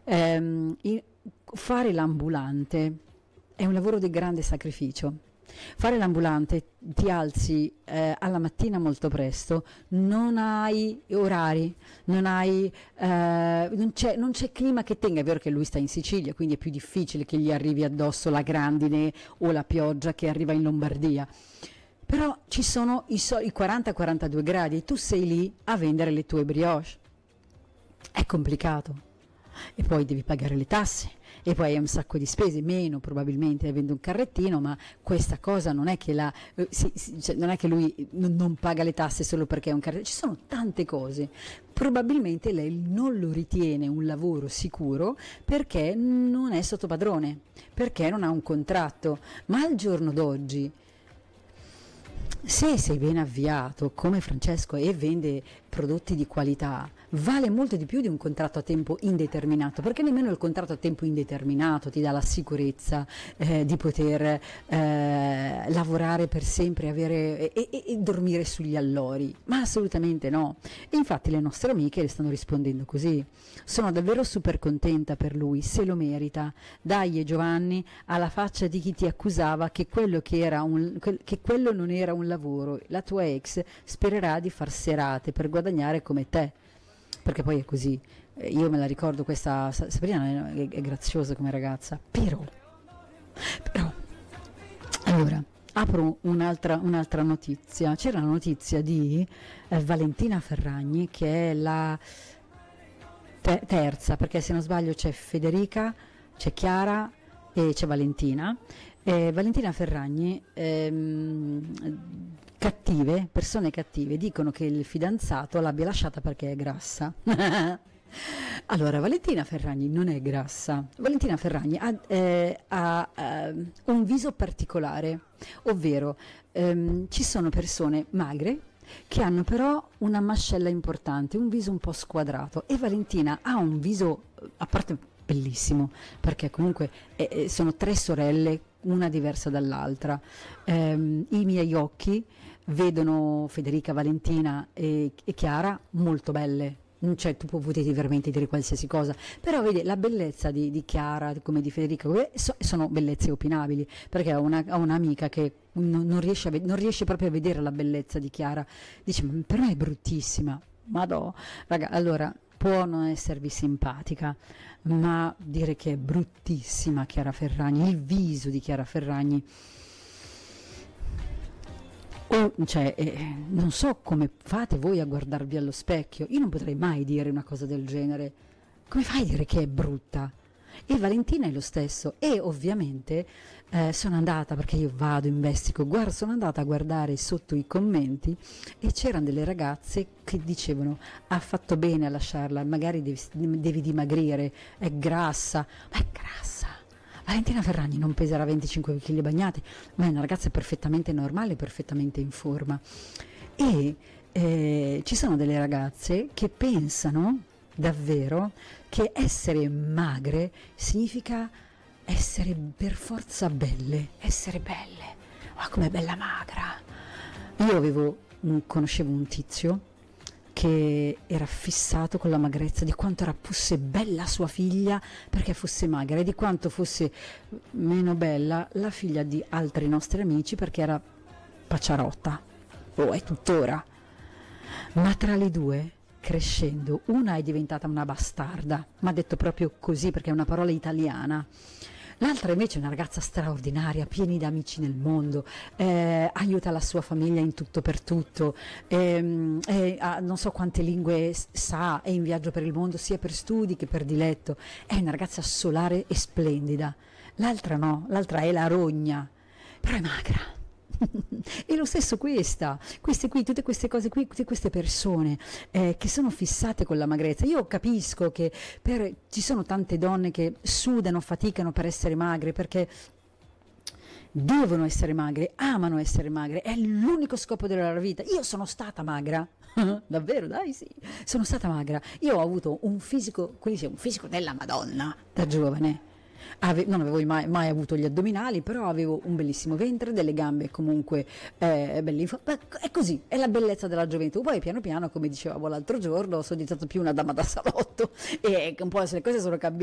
Fare l'ambulante è un lavoro di grande sacrificio. Fare l'ambulante, ti alzi alla mattina molto presto, non hai orari, non c'è clima che tenga. È vero che lui sta in Sicilia, quindi è più difficile che gli arrivi addosso la grandine o la pioggia che arriva in Lombardia. Però ci sono i 40-42 gradi e tu sei lì a vendere le tue brioche. È complicato. E poi devi pagare le tasse e poi hai un sacco di spese, meno probabilmente avendo un carrettino, ma questa cosa non è che, non è che lui non paga le tasse solo perché è un carrettino, ci sono tante cose. Probabilmente lei non lo ritiene un lavoro sicuro perché non è sotto padrone, perché non ha un contratto, ma al giorno d'oggi, se sei ben avviato come Francesco e vende prodotti di qualità, vale molto di più di un contratto a tempo indeterminato, perché nemmeno il contratto a tempo indeterminato ti dà la sicurezza di poter lavorare per sempre e dormire sugli allori, ma assolutamente no. E infatti le nostre amiche le stanno rispondendo così: sono davvero super contenta per lui, se lo merita. Dai Giovanni, alla faccia di chi ti accusava che quello non era un lavoro, la tua ex spererà di far serate per guadagnare come te. Perché poi è così, io me la ricordo, questa Sabrina è graziosa come ragazza, però, allora, apro un'altra notizia. C'era la notizia di Valentina Ferragni, che è la terza, perché se non sbaglio c'è Federica, c'è Chiara e c'è Valentina. Valentina Ferragni, persone cattive dicono che il fidanzato l'abbia lasciata perché è grassa. Allora, Valentina Ferragni non è grassa. Valentina Ferragni ha un viso particolare, ovvero ci sono persone magre che hanno però una mascella importante, un viso un po' squadrato, e Valentina ha un viso, a parte bellissimo, perché comunque sono tre sorelle, una diversa dall'altra. I miei occhi vedono Federica, Valentina e Chiara molto belle. Cioè, tu potete veramente dire qualsiasi cosa, però vedi, la bellezza di Chiara come di Federica sono bellezze opinabili, perché ho un'amica che non riesce proprio a vedere la bellezza di Chiara, dice: ma per me è bruttissima. Madò, raga, allora può non esservi simpatica, ma dire che è bruttissima Chiara Ferragni, il viso di Chiara Ferragni, non so come fate voi a guardarvi allo specchio. Io non potrei mai dire una cosa del genere. Come fai a dire che è brutta? E Valentina è lo stesso. E ovviamente sono andata, perché io vado, investigo, sono andata a guardare sotto i commenti e c'erano delle ragazze che dicevano: ha fatto bene a lasciarla, magari devi dimagrire, è grassa. Ma è grassa. Valentina Ferragni non peserà 25 kg bagnati, ma è una ragazza perfettamente normale, perfettamente in forma. E ci sono delle ragazze che pensano davvero che essere magre significa essere per forza belle, essere belle. Ma com'è bella magra! Io conoscevo un tizio che era fissato con la magrezza, di quanto fosse bella sua figlia perché fosse magra, e di quanto fosse meno bella la figlia di altri nostri amici perché era pacciarotta, o è tuttora. Ma tra le due, crescendo, una è diventata una bastarda, ma detto proprio così perché è una parola italiana. L'altra invece è una ragazza straordinaria, piena di amici nel mondo, aiuta la sua famiglia in tutto per tutto, non so quante lingue sa, è in viaggio per il mondo sia per studi che per diletto, è una ragazza solare e splendida. L'altra no, l'altra è la rogna, però è magra. E lo stesso queste qui, tutte queste cose qui, tutte queste persone che sono fissate con la magrezza. Io capisco che ci sono tante donne che sudano, faticano per essere magre, perché devono essere magre, amano essere magre, è l'unico scopo della loro vita. Io sono stata magra, davvero, dai, sì, sono stata magra. Io ho avuto un fisico della Madonna da giovane. Non avevo mai avuto gli addominali, però avevo un bellissimo ventre, delle gambe comunque belle. È così, è la bellezza della gioventù. Poi piano piano, come dicevamo l'altro giorno, sono diventata più una dama da salotto e un po' le cose sono cambiate.